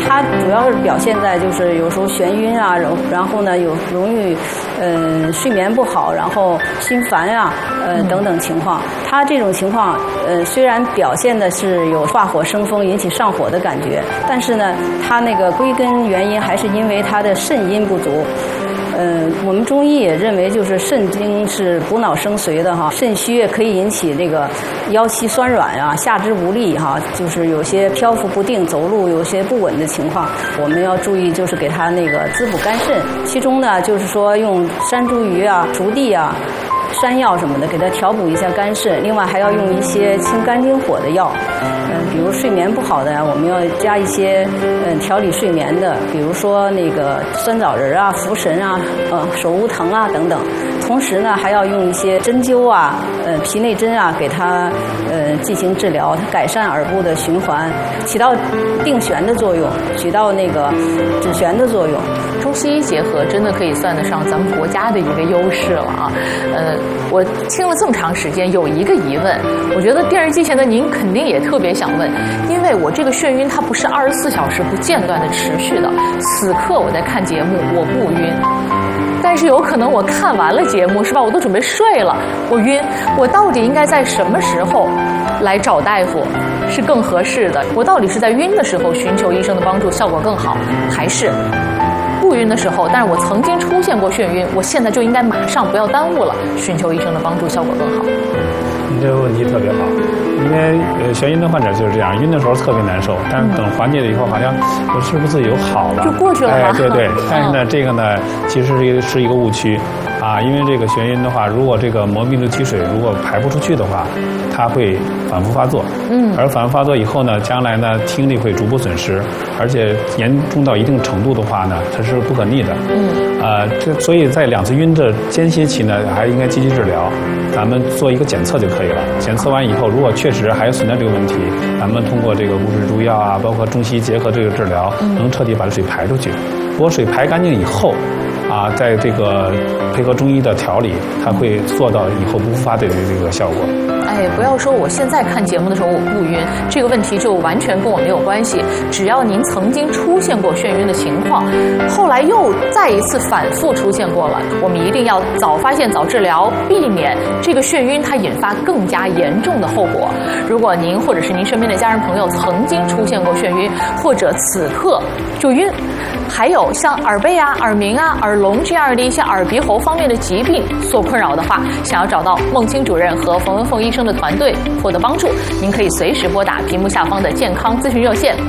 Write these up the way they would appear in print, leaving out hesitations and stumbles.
它主要是表现在就是有时候眩晕啊，然后呢容易睡眠不好，然后心烦啊等等情况。它这种情况虽然表现的是有化火生风引起上火的感觉，但是呢它那个归根原因还是因为它的肾阴不足。我们中医也认为，就是肾经是补脑生髓的哈，肾虚可以引起这个腰膝酸软啊、下肢无力哈，就是有些漂浮不定、走路有些不稳的情况，我们要注意，就是给他那个滋补肝肾。其中呢，就是说用山茱萸啊、竹地啊、山药什么的，给它调补一下肝肾。另外还要用一些清肝经火的药，比如睡眠不好的，我们要加一些调理睡眠的，比如说那个酸枣仁啊、茯神啊、手乌藤啊等等。同时呢，还要用一些针灸啊、皮内针啊，给它进行治疗，它改善耳部的循环，起到定弦的作用，起到那个止眩的作用。 中西医结合真的可以算得上咱们国家的一个优势了啊！我听了这么长时间，有一个疑问，我觉得电视机前的您肯定也特别想问，因为我这个眩晕它不是24小时不间断的持续的，此刻我在看节目我不晕，但是有可能我看完了节目是吧，我都准备睡了，我晕，我到底应该在什么时候来找大夫是更合适的？我到底是在晕的时候寻求医生的帮助效果更好，还是不晕的时候，但是我曾经出现过眩晕，我现在就应该马上不要耽误了，寻求医生的帮助效果更好？ 你这个问题特别好，因为眩晕的患者就是这样，晕的时候特别难受，但是等缓解了以后，好像我是不是有好了， 就过去了吗？ 对对。但是呢，这个呢，其实是一个误区啊，因为这个眩晕的话，如果这个膜病毒积水如果排不出去的话，它会反复发作。而反复发作以后呢，将来呢听力会逐步损失，而且严重到一定程度的话呢，它是不可逆的。所以在2次晕的间歇期呢，还应该积极治疗。咱们做一个检测就可以了。检测完以后，如果确实还存在这个问题，咱们通过这个物质注药啊，包括中西医结合这个治疗，能彻底把水排出去。如果水排干净以后，在这个配合中医的调理，它会做到以后不复发的这个效果。 不要说我现在看节目的时候我不晕，这个问题就完全跟我没有关系。只要您曾经出现过眩晕的情况，后来又再一次反复出现过了，我们一定要早发现早治疗，避免这个眩晕它引发更加严重的后果。如果您或者是您身边的家人朋友曾经出现过眩晕，或者此刻就晕，还有像耳背啊、耳鸣啊、耳聋这样的一些耳鼻喉方面的疾病所困扰的话，想要找到孟青主任和冯文凤医生的团队获得帮助，您可以随时拨打屏幕下方的健康咨询热线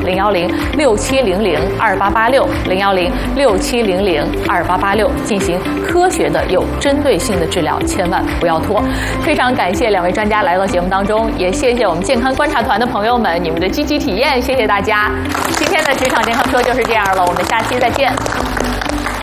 010-6700-2886，010-6700-2886，进行科学的有针对性的治疗，千万不要拖。非常感谢2位专家来到节目当中，也谢谢我们健康观察团的朋友们你们的积极体验，谢谢大家。今天的职场健康说就是这样了，我们下期再见。